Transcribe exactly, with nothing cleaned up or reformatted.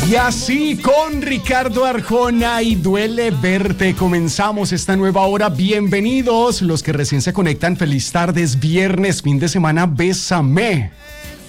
Y así con Ricardo Arjona y Duele Verte comenzamos esta nueva hora. Bienvenidos los que recién se conectan. Feliz tardes, viernes, fin de semana, bésame.